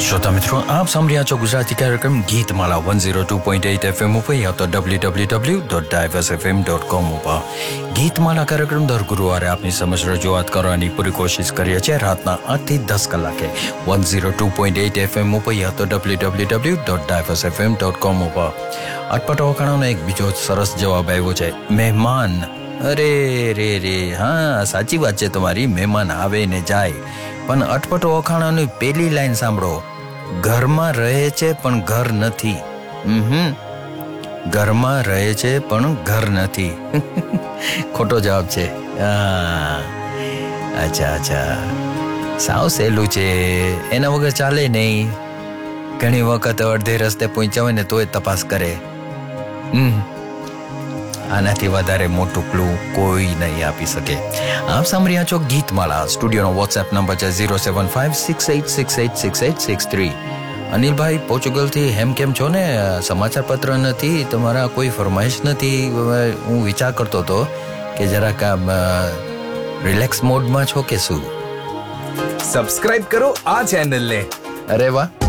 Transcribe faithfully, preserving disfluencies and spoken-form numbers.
श्रोता मित्रों, आप सुन रहे हैं गुजराती कार्यक्रम गीत माला one oh two point eight F M पर या तो w w w dot diverse f m dot com पर ગીત માલા કાર્યક્રમ દર ગુરુવારે આપની સમક્ષ રજૂઆત કરવાની પૂરી કોશિશ કરીએ છીએ રાતના આઠ થી દસ કલાકે one oh two point eight F M પર या તો w w w dot diverse f m dot com પર અટપટો વખાણોનો એક બીજો સરસ જવાબ આવ્યો છે, મહેમાન. અરે રે રે હા, સાચી વાત છે તમારી, મહેમાન આવે ને જાય, પણ અટપટો વખાણાની પેલી લાઈન સાંભળો, ઘરમાં રહે છે પણ ઘર નથી. હમ ઘરમાં રહે છે પણ ઘર નથી. ખોટો જવાબ છે. અચ્છા અચ્છા, સાવ સહેલું છે, એના વગર ચાલે નહીં. ઘણી વખત અડધે રસ્તે પહોંચ્યા હોય ને તોય તપાસ કરે. હમ આનાથી વધારે મોટું ક્લુ કોઈ નહીં આપી શકે. આપ સાંભળી રહ્યા છો ગીતમાળા. સ્ટુડિયોનો વોટ્સએપ નંબર છે zero seven five six eight six eight six eight six three. અનિલભાઈ પોર્ચુગલથી હેમ કેમ છો ને? સમાચાર પત્ર નથી, તમારા કોઈ ફરમાઈશ નથી. હું વિચાર કરતો હતો કે જરાક રિલેક્સ મોડમાં છો કે શું? સબસ્ક્રાઇબ કરો આ ચેનલને. અરે વાહ,